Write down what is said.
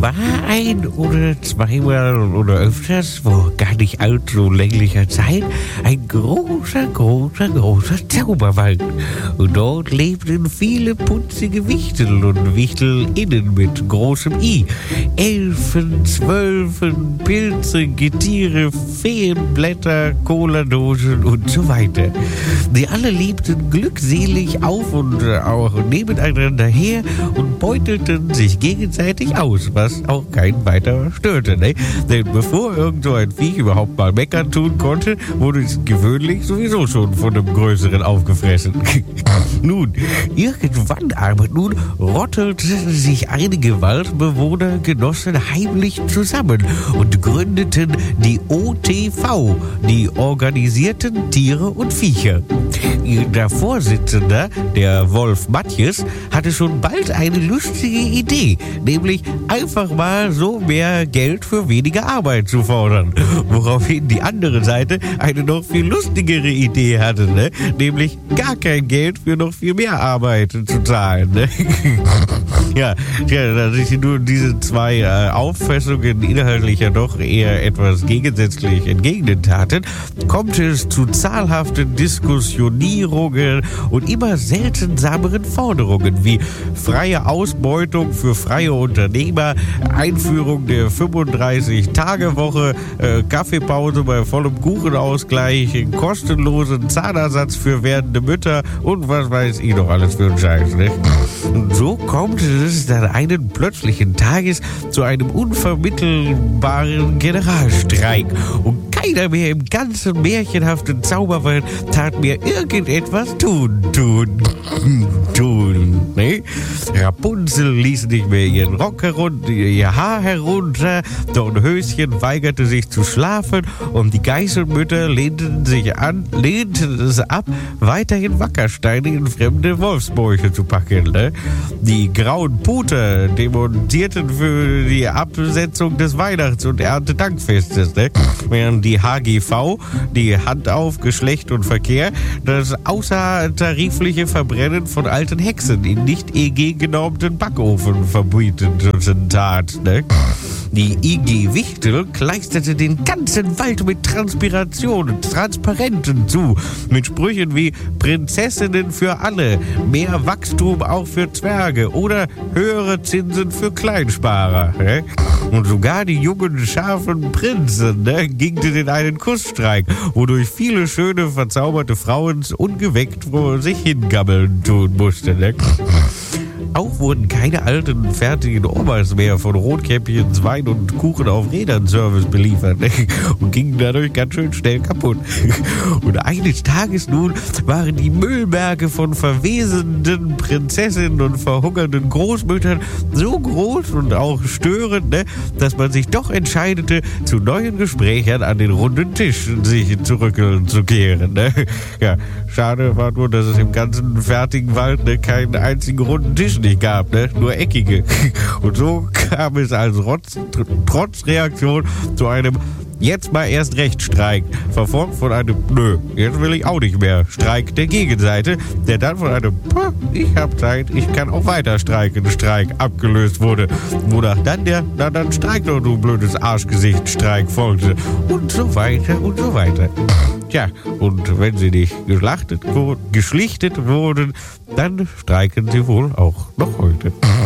war ein oder zweimal oder öfters, vor gar nicht allzu länglicher Zeit, ein großer Zauberwald. Und dort lebten viele putzige Wichtel und Wichtelinnen mit großem I. Elfen, Zwölfen, Pilze, Getiere, Feenblätter, Cola-Dosen und so weiter. Die alle lebten glückselig auf und auch nebeneinander her und beutelten sich gegenseitig aus, was auch keinen weiter störte. Ne? Denn bevor irgend so ein Viech überhaupt mal meckern tun konnte, wurde es gewöhnlich sowieso schon von einem Größeren aufgefressen. Nun, irgendwann aber rottelten sich einige Waldbewohnergenossen heimlich zusammen und gründeten die OTV, die organisierten Tiere und Viecher. Der Vorsitzende, der Wolf Matjes, hatte schon bald eine lustige Idee, nämlich einfach mal so mehr Geld für weniger Arbeit zu fordern. Woraufhin die andere Seite eine noch viel lustigere Idee hatte, ne? Nämlich gar kein Geld für noch viel mehr Arbeit zu zahlen. Ne? Ja, da sich nur diese zwei Auffassungen inhaltlich ja doch eher etwas gegensätzlich entgegentaten, kommt es zu zahlhaften Diskussionierungen und immer seltsameren Forderungen wie freie Ausbeutung für freie Unternehmer, Einführung der 35-Tage-Woche, Kaffeepause bei vollem Kuchenausgleich, kostenlosen Zahnersatz für werdende Mütter und was weiß ich noch alles für einen Scheiß. Ne? Und so kommt es dann einen plötzlichen Tages zu einem unvermittelbaren Generalstreik. Und keiner mehr im ganzen märchenhaften Zauberwald tat mir irgendetwas tun. Ne? Rapunzel ließ nicht mehr ihren Rock herunter, ihr Haar herunter, Dornhöschen weigerte sich zu schlafen und die Geißelmütter lehnten es ab, weiterhin Wackersteine in fremde Wolfsbäuche zu packen. Ne? Die grauen Puter demontierten für die Absetzung des Weihnachts- und Erntedankfestes, ne? Während die HGV, die Hand auf Geschlecht und Verkehr, das außertarifliche Verbrennen von alten Hexen in nicht EG-genormten Backofen verbieten tat. Ne? Die IG Wichtel kleisterte den ganzen Wald mit Transpirationen, Transparenten zu, mit Sprüchen wie Prinzessinnen für alle, mehr Wachstum auch für Zwerge oder höhere Zinsen für Kleinsparer. Ne? Und sogar die jungen, scharfen Prinzen gingen in einen Kussstreik, wodurch viele schöne, verzauberte Frauen ungeweckt vor sich hingammeln tun mussten. Ne? Auch wurden keine alten, fertigen Omas mehr von Rotkäppchens, Wein und Kuchen auf Rädern Service beliefert und gingen dadurch ganz schön schnell kaputt. Und eines Tages nun waren die Müllberge von verwesenden Prinzessinnen und verhungernden Großmüttern so groß und auch störend, dass man sich doch entscheidete, zu neuen Gesprächen an den runden Tisch sich zurückzukehren. Ja, schade war nur, dass es im ganzen fertigen Wald keinen einzigen runden Tisch nicht gab, nur eckige. Und so kam es als Trotzreaktion zu einem jetzt mal erst recht Streik, verfolgt von einem Nö, jetzt will ich auch nicht mehr Streik der Gegenseite, der dann von einem ich hab Zeit, ich kann auch weiter streiken Streik abgelöst wurde, wonach dann der dann streik doch, du blödes Arschgesicht Streik folgte und so weiter und so weiter. Tja, und wenn sie nicht geschlichtet wurden, dann streiken sie wohl auch noch heute.